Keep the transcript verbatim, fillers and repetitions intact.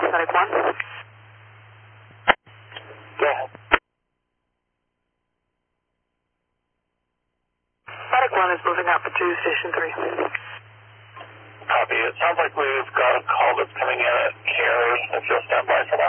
Medic one. Go ahead. Medic one is moving out for two, Station three. Copy. It sounds like we've got a call that's coming in at CARES. If you'll stand by for that.